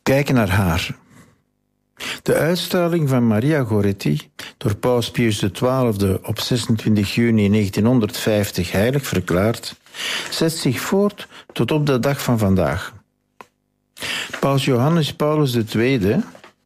Kijk naar haar. De uitstraling van Maria Goretti, door Paus Pius XII op 26 juni 1950 heilig verklaard, zet zich voort tot op de dag van vandaag. Paus Johannes Paulus II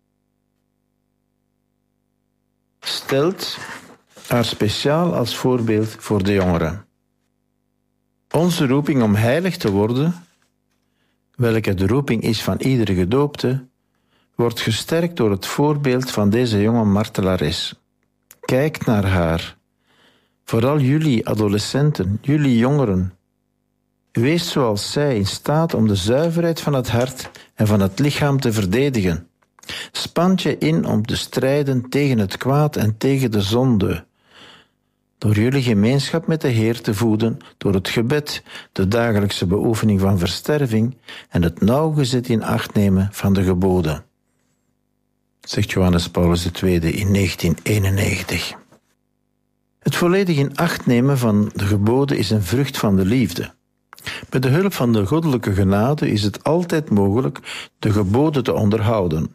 stelt haar speciaal als voorbeeld voor de jongeren. Onze roeping om heilig te worden, welke de roeping is van iedere gedoopte, wordt gesterkt door het voorbeeld van deze jonge martelares. Kijk naar haar. Vooral jullie adolescenten, jullie jongeren. Wees zoals zij in staat om de zuiverheid van het hart en van het lichaam te verdedigen. Spant je in om te strijden tegen het kwaad en tegen de zonde. Door jullie gemeenschap met de Heer te voeden, door het gebed, de dagelijkse beoefening van versterving en het nauwgezet in acht nemen van de geboden. Zegt Johannes Paulus II in 1991. Het volledig in acht nemen van de geboden is een vrucht van de liefde. Met de hulp van de goddelijke genade is het altijd mogelijk de geboden te onderhouden.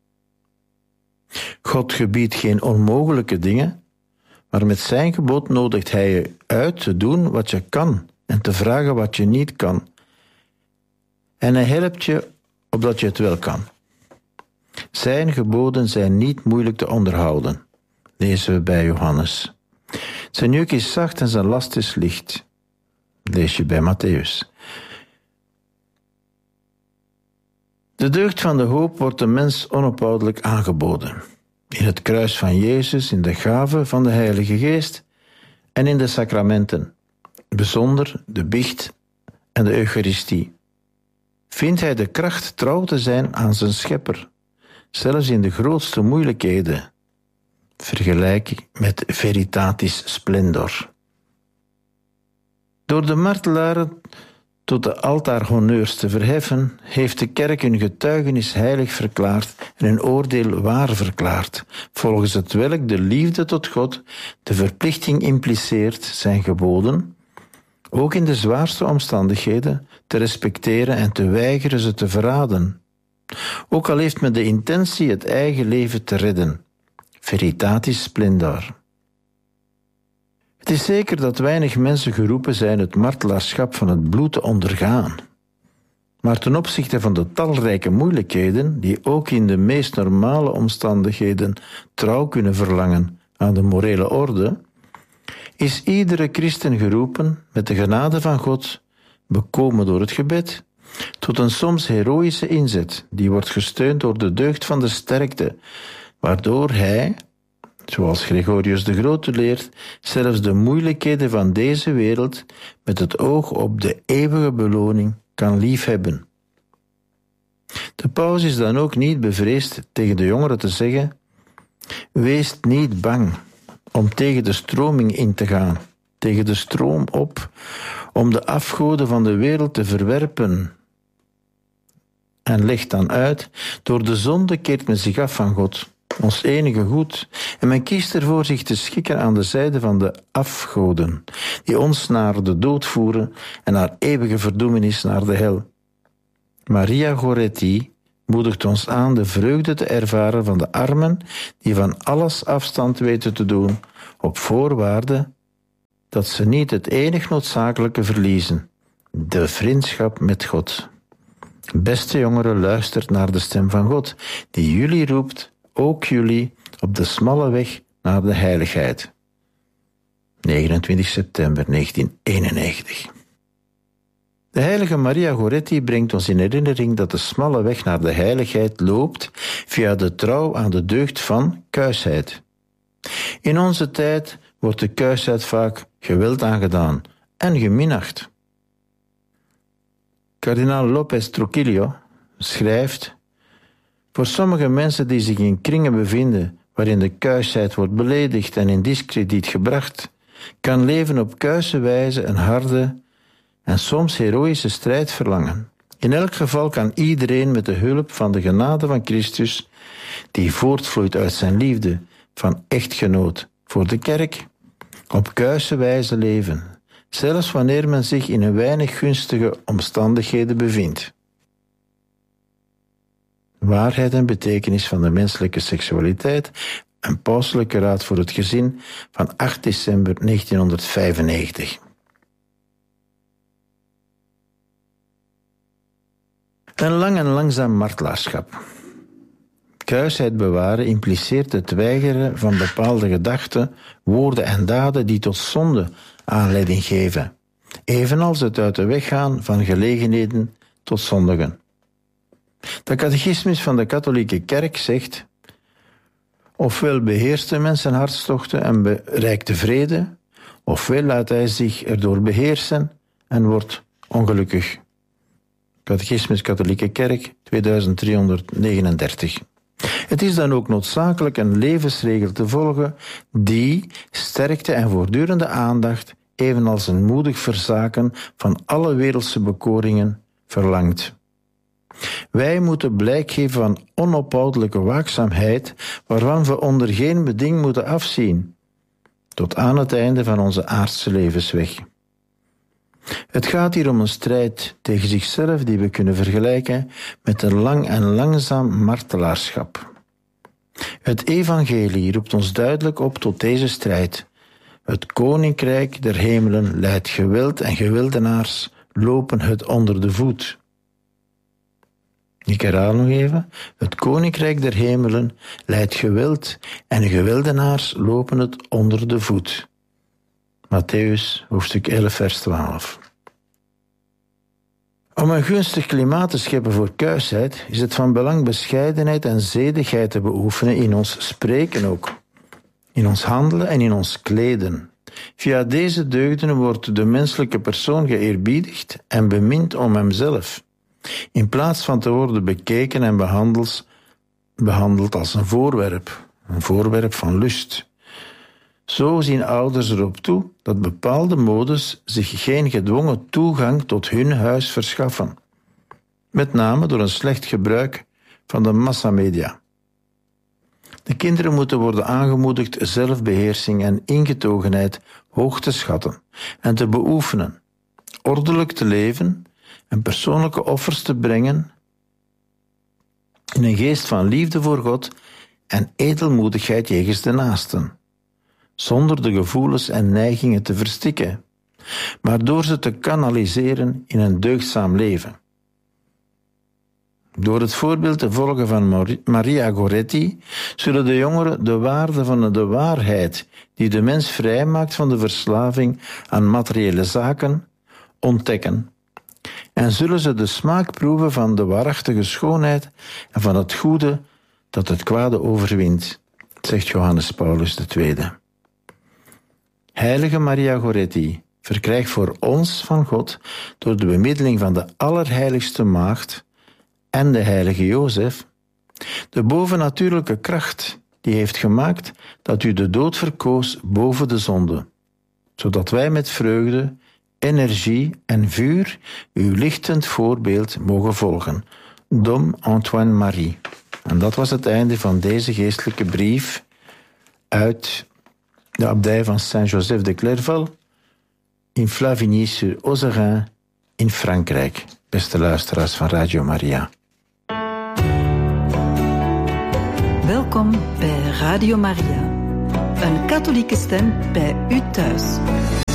God gebiedt geen onmogelijke dingen, maar met zijn gebod nodigt hij je uit te doen wat je kan en te vragen wat je niet kan. En hij helpt je opdat je het wel kan. Zijn geboden zijn niet moeilijk te onderhouden, lezen we bij Johannes. Zijn juk is zacht en zijn last is licht, lees je bij Matthäus. De deugd van de hoop wordt de mens onophoudelijk aangeboden. In het kruis van Jezus, in de gave van de Heilige Geest en in de sacramenten, bijzonder de biecht en de Eucharistie. Vindt hij de kracht trouw te zijn aan zijn schepper, zelfs in de grootste moeilijkheden. Vergelijk met veritatis splendor. Door de martelaren tot de altaarhonneurs te verheffen, heeft de kerk hun getuigenis heilig verklaard en hun oordeel waar verklaard, volgens het welk de liefde tot God de verplichting impliceert zijn geboden, ook in de zwaarste omstandigheden, te respecteren en te weigeren ze te verraden. Ook al heeft men de intentie het eigen leven te redden. Veritatis splendor. Het is zeker dat weinig mensen geroepen zijn het martelaarschap van het bloed te ondergaan. Maar ten opzichte van de talrijke moeilijkheden, die ook in de meest normale omstandigheden trouw kunnen verlangen aan de morele orde, is iedere christen geroepen met de genade van God, bekomen door het gebed, tot een soms heroïsche inzet, die wordt gesteund door de deugd van de sterkte, waardoor hij, zoals Gregorius de Grote leert, zelfs de moeilijkheden van deze wereld met het oog op de eeuwige beloning kan liefhebben. De paus is dan ook niet bevreesd tegen de jongeren te zeggen: wees niet bang om tegen de stroming in te gaan, tegen de stroom op, om de afgoden van de wereld te verwerpen. En legt dan uit: door de zonde keert men zich af van God, ons enige goed, en men kiest ervoor zich te schikken aan de zijde van de afgoden, die ons naar de dood voeren en naar eeuwige verdoemenis naar de hel. Maria Goretti moedigt ons aan de vreugde te ervaren van de armen die van alles afstand weten te doen, op voorwaarde dat ze niet het enig noodzakelijke verliezen, de vriendschap met God. Beste jongeren, luistert naar de stem van God, die jullie roept, ook jullie, op de smalle weg naar de heiligheid. 29 september 1991. De heilige Maria Goretti brengt ons in herinnering dat de smalle weg naar de heiligheid loopt via de trouw aan de deugd van kuisheid. In onze tijd wordt de kuisheid vaak geweld aangedaan en geminacht. Kardinaal López Trujillo schrijft: voor sommige mensen die zich in kringen bevinden waarin de kuisheid wordt beledigd en in diskrediet gebracht, kan leven op kuise wijze een harde en soms heroïsche strijd verlangen. In elk geval kan iedereen met de hulp van de genade van Christus, die voortvloeit uit zijn liefde van echtgenoot voor de kerk, op kuise wijze leven, zelfs wanneer men zich in een weinig gunstige omstandigheden bevindt. Waarheid en betekenis van de menselijke seksualiteit, een pauselijke raad voor het gezin van 8 december 1995. Een lang en langzaam martelaarschap. Kuisheid bewaren impliceert het weigeren van bepaalde gedachten, woorden en daden die tot zonde aanleiding geven, evenals het uit de weg gaan van gelegenheden tot zondigen. De catechismus van de katholieke kerk zegt: ofwel beheerst de mens zijn hartstochten en bereikt de vrede, ofwel laat hij zich erdoor beheersen en wordt ongelukkig. Catechismus Katholieke Kerk, 2339. Het is dan ook noodzakelijk een levensregel te volgen die sterkte en voortdurende aandacht, evenals een moedig verzaken van alle wereldse bekoringen, verlangt. Wij moeten blijk geven van onophoudelijke waakzaamheid, waarvan we onder geen beding moeten afzien, tot aan het einde van onze aardse levensweg. Het gaat hier om een strijd tegen zichzelf die we kunnen vergelijken met een lang en langzaam martelaarschap. Het evangelie roept ons duidelijk op tot deze strijd. Het koninkrijk der hemelen leidt geweld en geweldenaars lopen het onder de voet. Ik herhaal nog even. Het koninkrijk der hemelen leidt geweld en geweldenaars lopen het onder de voet. Mattheüs, hoofdstuk 11, vers 12. Om een gunstig klimaat te scheppen voor kuisheid is het van belang bescheidenheid en zedigheid te beoefenen in ons spreken ook, in ons handelen en in ons kleden. Via deze deugden wordt de menselijke persoon geëerbiedigd en bemind om hemzelf, in plaats van te worden bekeken en behandeld als een voorwerp van lust. Zo zien ouders erop toe dat bepaalde modes zich geen gedwongen toegang tot hun huis verschaffen, met name door een slecht gebruik van de massamedia. De kinderen moeten worden aangemoedigd zelfbeheersing en ingetogenheid hoog te schatten en te beoefenen, ordelijk te leven en persoonlijke offers te brengen in een geest van liefde voor God en edelmoedigheid jegens de naasten, zonder de gevoelens en neigingen te verstikken, maar door ze te kanaliseren in een deugdzaam leven. Door het voorbeeld te volgen van Maria Goretti zullen de jongeren de waarde van de waarheid die de mens vrijmaakt van de verslaving aan materiële zaken ontdekken en zullen ze de smaak proeven van de waarachtige schoonheid en van het goede dat het kwade overwint, zegt Johannes Paulus II. Heilige Maria Goretti, verkrijg voor ons van God, door de bemiddeling van de Allerheiligste Maagd en de heilige Jozef, de bovennatuurlijke kracht die heeft gemaakt dat u de dood verkoos boven de zonde, zodat wij met vreugde, energie en vuur uw lichtend voorbeeld mogen volgen. Dom Antoine Marie. En dat was het einde van deze geestelijke brief uit de abdij van Saint-Joseph de Clairval in Flavigny-sur-Ozerain in Frankrijk. Beste luisteraars van Radio Maria. Welkom bij Radio Maria. Een katholieke stem bij u thuis.